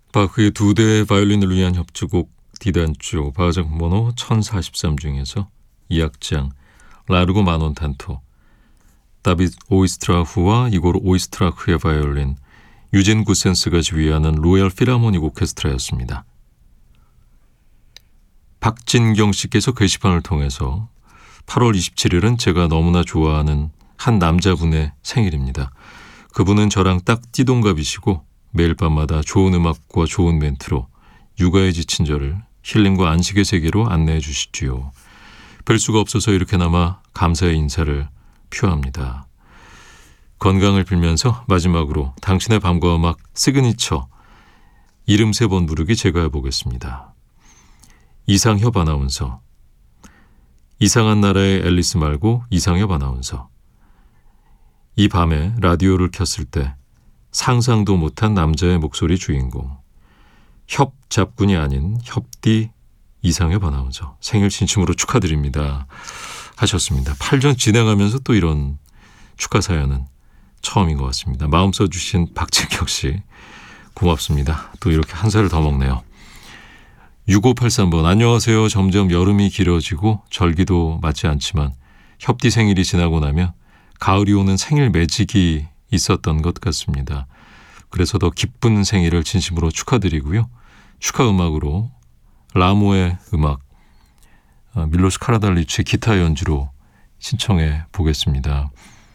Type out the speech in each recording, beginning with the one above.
바흐의 두 대의 바이올린을 위한 협주곡 디단조 바흐작 번호 1043 중에서 2악장 라르고 마논탄토, 다비드 오이스트라흐와 이고르 오이스트라흐의 바이올린, 유진 구센스가 지휘하는 로얄 필하모닉 오케스트라였습니다. 박진경 씨께서 게시판을 통해서 8월 27일은 제가 너무나 좋아하는 한 남자분의 생일입니다. 그분은 저랑 딱 띠동갑이시고 매일 밤마다 좋은 음악과 좋은 멘트로 육아에 지친 저를 힐링과 안식의 세계로 안내해 주시지요. 뵐 수가 없어서 이렇게나마 감사의 인사를 표합니다. 건강을 빌면서 마지막으로 당신의 밤과 음악 시그니처 이름 3번 부르기 제가 해보겠습니다. 이상협 아나운서, 이상한 나라의 앨리스 말고 이상협 아나운서. 이 밤에 라디오를 켰을 때 상상도 못한 남자의 목소리 주인공, 협 잡군이 아닌 협디 이상협 아나운서 생일 진심으로 축하드립니다 하셨습니다. 8전 진행하면서 또 이런 축하 사연은 처음인 것 같습니다. 마음 써주신 박진경 씨 고맙습니다. 또 이렇게 한 살을 더 먹네요. 6583번 안녕하세요. 점점 여름이 길어지고 절기도 맞지 않지만 협디 생일이 지나고 나면 가을이 오는 생일 매직이 있었던 것 같습니다. 그래서 더 기쁜 생일을 진심으로 축하드리고요. 축하 음악으로 라모의 음악 밀로스 카라달리치의 기타 연주로 신청해 보겠습니다.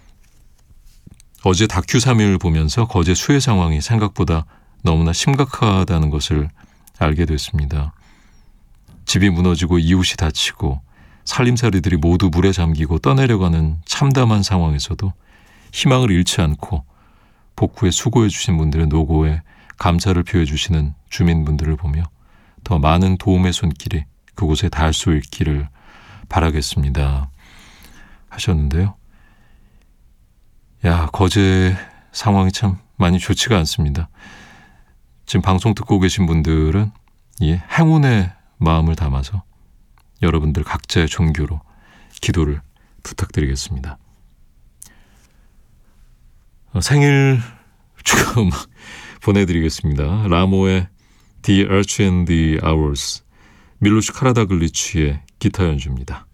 어제 다큐 3일 보면서 거제 수해 상황이 생각보다 너무나 심각하다는 것을 알게 됐습니다. 집이 무너지고 이웃이 다치고 살림살이들이 모두 물에 잠기고 떠내려가는 참담한 상황에서도 희망을 잃지 않고 복구에 수고해 주신 분들의 노고에 감사를 표해 주시는 주민분들을 보며 더 많은 도움의 손길이 그곳에 닿을 수 있기를 바라겠습니다 하셨는데요. 야, 거제 상황이 참 많이 좋지가 않습니다. 지금 방송 듣고 계신 분들은 이 행운의 마음을 담아서 여러분들 각자의 종교로 기도를 부탁드리겠습니다. 생일 축하 음악 보내드리겠습니다. 라모의 The Arch and the Hours, 밀로스 카라다글리치의 기타 연주입니다.